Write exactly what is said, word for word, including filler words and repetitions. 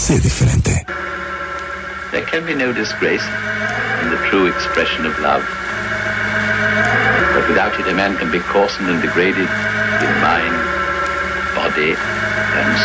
Sé diferente. There can be no disgrace in the true expression of love. But without it, a man can be coarsened and degraded in mind, body, and